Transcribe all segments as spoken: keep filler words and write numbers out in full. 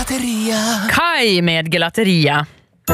Gelateria. Kaj med gelateria.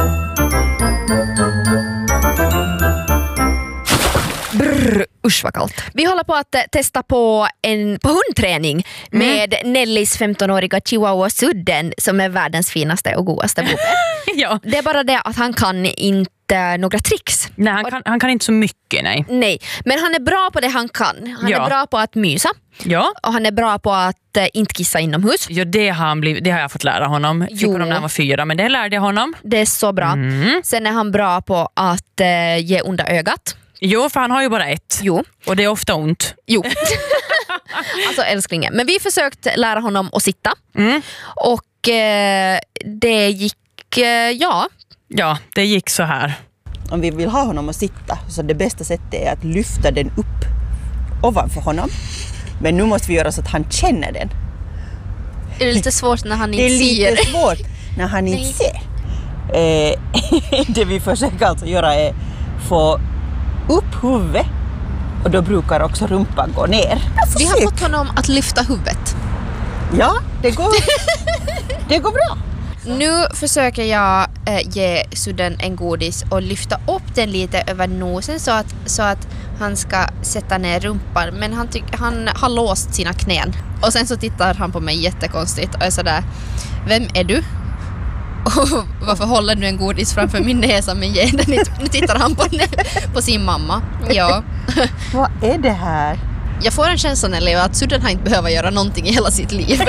Brr, usch vad kallt. Vi håller på att testa på en på hundträning med mm. Nellys femtonåriga chihuahua Sudden som är världens finaste och godaste bobbe. Ja. Det är bara det att han kan inte några tricks. Nej, han kan, han kan inte så mycket, nej. Nej, men han är bra på det han kan. Han ja. är bra på att mysa. Ja. Och han är bra på att äh, inte kissa inomhus. Ja, det har, han blivit, det har jag fått lära honom. Fick Jo. honom när han var fyra, men det lärde jag honom. Det är så bra. Mm. Sen är han bra på att äh, ge onda ögat. Jo, för han har ju bara ett. Jo. Och det är ofta ont. Jo. Alltså älsklingen. Men vi försökt lära honom att sitta. Mm. Och eh, det gick, eh, ja. Ja, det gick så här. Om vi vill ha honom att sitta så det bästa sättet är att lyfta den upp ovanför honom. Men nu måste vi göra så att han känner den. Är det lite svårt när han inte ser? Det är lite ser. svårt när han inte ser. Eh, det vi försöker alltså göra är få upp huvudet och då brukar också rumpan gå ner. Vi har fått honom att lyfta huvudet. Ja, det går, det går bra. Nu försöker jag äh, ge Sudden en godis och lyfta upp den lite över nosen så att, så att han ska sätta ner rumpan. Men han, tyck, han har låst sina knän. Och sen så tittar han på mig jättekonstigt och är sådär, vem är du? Och varför håller du en godis framför min näsa men ge den inte? Nu tittar han på, på sin mamma. Ja. Vad är det här? Jag får en känsla när att Sudden har inte behöver göra någonting i hela sitt liv.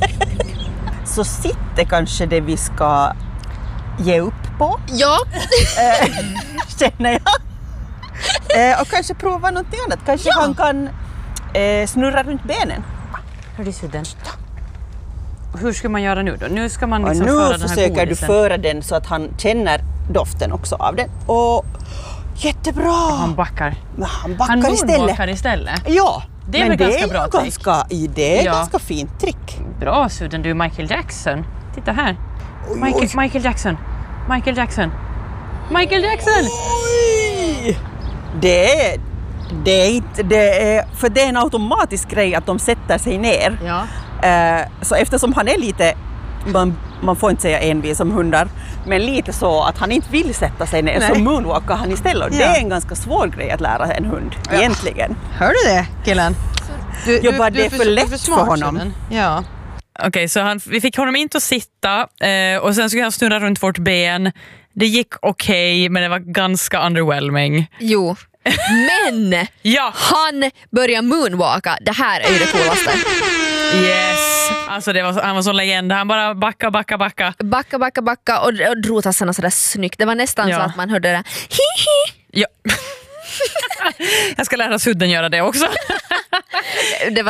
Så sitter kanske det vi ska ge upp på. Ja. Äh, känner jag. Äh, och kanske prova någonting annat. Kanske ja. han kan äh, snurra runt benen. Hörde Sudden. Hur ska man göra nu då? Nu ska man liksom och nu föra den här försöker godisen. du föra den så att han känner doften också av den. Och jättebra! Och han backar. Men han backar han istället. istället. Ja, det är men väl det ganska är bra ganska, i det är ja. ganska fint trick. Bra Sudden, du är Michael Jackson. Titta här. Oj, Michael, oj. Michael Jackson. Michael Jackson. Michael Jackson! Oj! Det är, det är inte, det är, för det är en automatisk grej att de sätter sig ner. Ja. Uh, så eftersom han är lite, man, man får inte säga envis som hundar, men lite så att han inte vill sätta sig ner. Nej. Så moonwalkar han istället. Ja. Det är en ganska svår grej att lära en hund, ja. egentligen. Hör du det, killen? Du, jag bara, det är för, för lätt för, för honom. Ja. Okej, okay, så han, vi fick honom inte att sitta eh, och sen skulle han snurra runt vårt ben. Det gick okej, okay, men det var ganska underwhelming. Jo. Men ja. han börjar moonwalka. Det här är ju det coolaste. Yes. Alltså det var, han var så legend. Han bara backa, backa, backa. Backa, backa, backa och, och drog tassarna sådär snyggt. Det var nästan ja. så att man hörde det där. Hihi. Ja. Jag ska lära Sudden göra det också. Det var